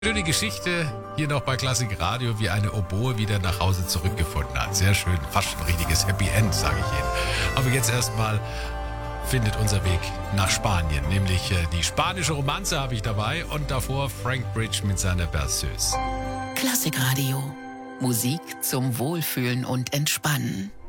Schöne Geschichte hier noch bei Klassik Radio, wie eine Oboe wieder nach Hause zurückgefunden hat. Sehr schön, fast schon ein richtiges Happy End, sage ich Ihnen. Aber jetzt erstmal findet unser Weg nach Spanien, nämlich die spanische Romanze habe ich dabei und davor Frank Bridge mit seiner Berceuse. Klassik Radio. Musik zum Wohlfühlen und Entspannen.